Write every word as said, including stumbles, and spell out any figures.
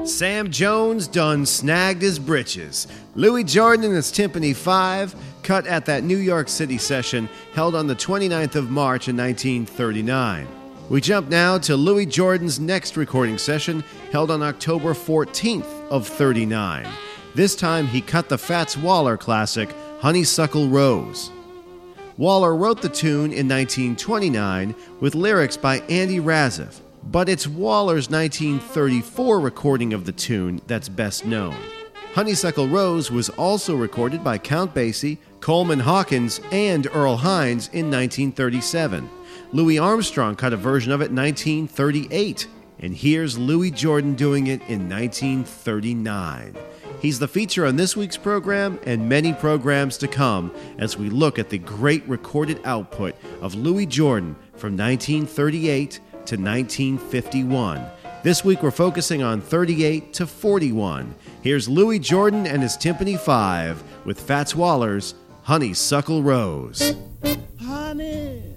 Sam Jones done snagged his britches. Louis Jordan and his Timpani five cut at that New York City session held on the twenty-ninth of March in nineteen thirty-nine. We jump now to Louis Jordan's next recording session held on October fourteenth of thirty-nine. This time he cut the Fats Waller classic, Honeysuckle Rose. Waller wrote the tune in nineteen twenty-nine with lyrics by Andy Razif, but it's Waller's nineteen thirty-four recording of the tune that's best known. Honeysuckle Rose was also recorded by Count Basie, Coleman Hawkins, and Earl Hines in nineteen thirty-seven. Louis Armstrong cut a version of it in nineteen thirty-eight, and here's Louis Jordan doing it in nineteen thirty-nine. He's the feature on this week's program and many programs to come as we look at the great recorded output of Louis Jordan from nineteen thirty-eight to nineteen fifty-one. This week we're focusing on thirty-eight to forty-one. Here's Louis Jordan and his Timpani five with Fats Waller's Honeysuckle Rose. Honey